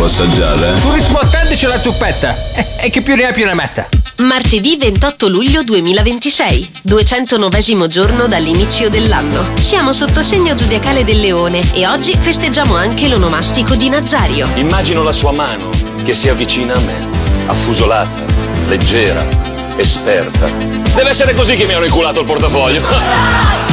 assaggiare? Sul ritmo a tende c'è la zuppetta. E chi più ne ha più ne metta. Martedì 28 luglio 2026, 209° giorno dall'inizio dell'anno. Siamo sotto segno zodiacale del Leone e oggi festeggiamo anche l'onomastico di Nazario. Immagino la sua mano che si avvicina a me, affusolata, leggera, esperta. Deve essere così che mi hanno inculato il portafoglio.